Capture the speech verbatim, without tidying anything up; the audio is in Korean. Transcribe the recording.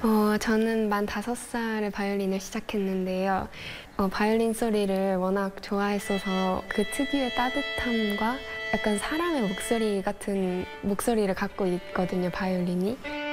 어, 저는 만 다섯 살에 바이올린을 시작했는데요. 어, 바이올린 소리를 워낙 좋아했어서 그 특유의 따뜻함과 약간 사람의 목소리 같은 목소리를 갖고 있거든요, 바이올린이.